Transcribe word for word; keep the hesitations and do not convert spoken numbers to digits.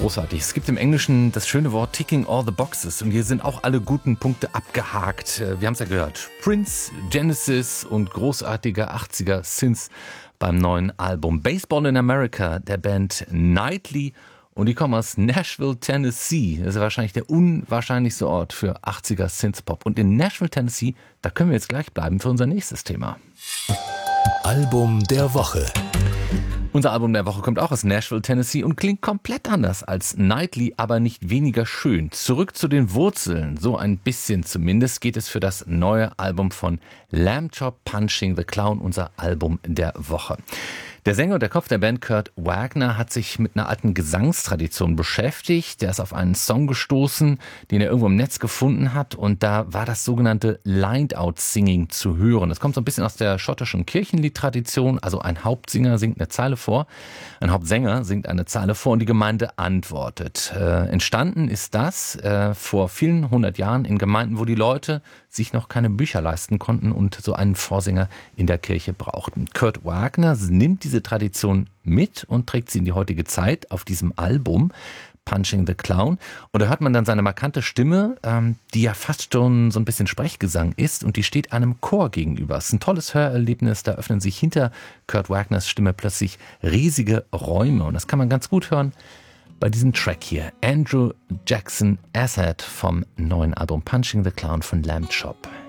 Großartig. Es gibt im Englischen das schöne Wort ticking all the boxes und hier sind auch alle guten Punkte abgehakt. Wir haben es ja gehört. Prince, Genesis und großartiger achtziger Synths beim neuen Album Baseball in America der Band Nightly. Und die kommen aus Nashville, Tennessee. Das ist wahrscheinlich der unwahrscheinlichste Ort für achtziger Synthpop. Und in Nashville, Tennessee, da können wir jetzt gleich bleiben für unser nächstes Thema. Album der Woche. Unser Album der Woche kommt auch aus Nashville, Tennessee und klingt komplett anders als Nightly, aber nicht weniger schön. Zurück zu den Wurzeln, so ein bisschen zumindest, geht es für das neue Album von Lamb Chop, Punching the Clown, unser Album der Woche. Der Sänger und der Kopf der Band, Kurt Wagner, hat sich mit einer alten Gesangstradition beschäftigt. Der ist auf einen Song gestoßen, den er irgendwo im Netz gefunden hat. Und da war das sogenannte Lined-Out-Singing zu hören. Das kommt so ein bisschen aus der schottischen Kirchenliedtradition. Also ein Hauptsinger singt eine Zeile vor, ein Hauptsänger singt eine Zeile vor und die Gemeinde antwortet. Äh, entstanden ist das äh, vor vielen hundert Jahren in Gemeinden, wo die Leute sich noch keine Bücher leisten konnten und so einen Vorsänger in der Kirche brauchten. Kurt Wagner nimmt diese Tradition mit und trägt sie in die heutige Zeit auf diesem Album Punching the Clown. Und da hört man dann seine markante Stimme, ähm, die ja fast schon so ein bisschen Sprechgesang ist und die steht einem Chor gegenüber. Es ist ein tolles Hörerlebnis, da öffnen sich hinter Kurt Wagners Stimme plötzlich riesige Räume und das kann man ganz gut hören bei diesem Track hier. Andrew Jackson Asset vom neuen Album Punching the Clown von Lamb Chop.